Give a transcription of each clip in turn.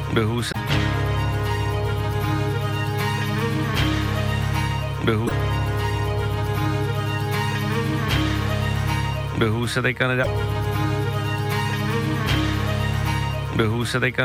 Běhu se teďka nedá. Běhu se teďka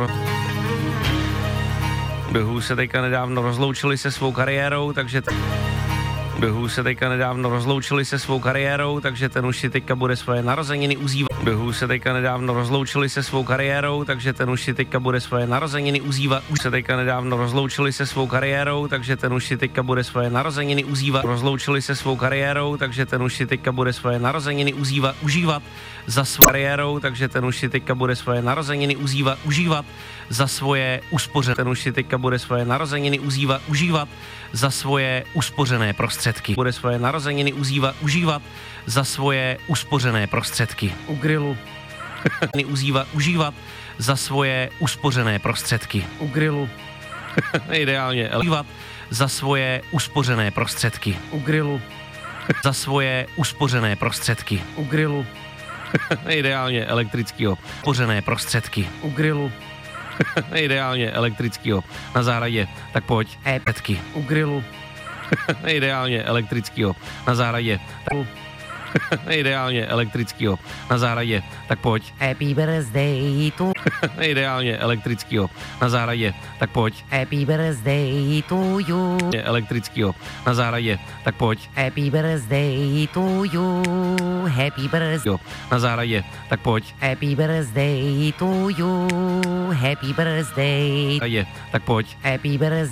nedávno rozloučili se svou kariérou, takže Běhu se teďka nedávno rozloučili se svou kariérou, takže ten už si teďka bude svoje narozeniny užívat. Běhu se teďka nedávno rozloučili se svou kariérou, takže ten už si teďka bude svoje narozeniny užívat. Už se teďka nedávno rozloučili se svou kariérou, takže ten už si teďka bude svoje narozeniny užívat. Rozloučili se svou kariérou, takže ten už si teďka bude svoje narozeniny užívat za svou kariérou, takže ten už si teďka bude svoje narozeniny užívat za svoje uspořené. Ten už si teďka bude svoje narozeniny užívat za svoje uspořené prostředky. Bude svoje narozeniny užívat za svoje uspořené prostředky. U grilu. Užívat za svoje uspořené prostředky. U grilu. Ideálně. Užívat za svoje uspořené prostředky. U grilu. Za svoje uspořené prostředky. U grilu. Ideálně elektrického. Uspořené prostředky. U grilu. Ideálně elektrického. Na zahradě. Tak pojď. Petky. U grilu. Ideálně elektrického. Na zahradě. Ideálně elektrického. Na zahradě. Tak pojď. Happy birthday to Ideálně elektrického. Na zahradě. Tak pojď. Happy birthday to you. Elektrického. Na zahradě. Tak pojď. Happy birthday to you. Happy birthday. Na zahradě. Tak pojď. Happy birthday to you. Happy birthday. Tak pojď. Happy birthday.